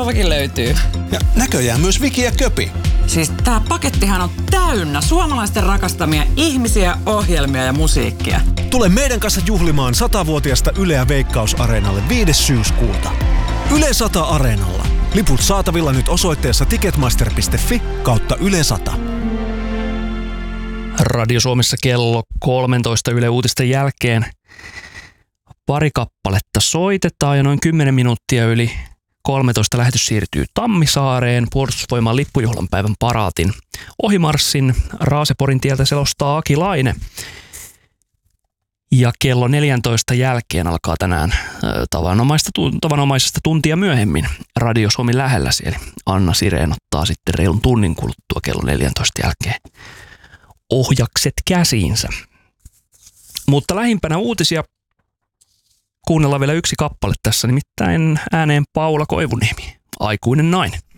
Tuollakin löytyy. Ja näköjään myös Viki ja Köpi. Siis tää pakettihan on täynnä suomalaisten rakastamia ihmisiä, ohjelmia ja musiikkia. Tule meidän kanssa juhlimaan 100-vuotiasta Yleä Veikkaus-areenalle 5. syyskuuta. Yle 100 Areenalla. Liput saatavilla nyt osoitteessa ticketmaster.fi/Yle 100. Radio Suomessa kello 13 Yle Uutisten jälkeen. Pari kappaletta soitetaan ja noin 10 minuuttia yli 13 lähetys siirtyy Tammisaareen Puolustusvoiman lippujuhlan päivän paraatin ohimarssin Raaseporin tieltä selostaa Aki Laine. Ja kello 14 jälkeen alkaa tänään tavanomaisesta tuntia myöhemmin Radio Suomi lähelläsi. Eli Anna Sireen ottaa sitten reilun tunnin kuluttua kello 14 jälkeen ohjakset käsiinsä. Mutta lähimpänä uutisia kuunnellaan vielä yksi kappale tässä, nimittäin ääneen Paula Koivuniemi, Aikuinen nainen.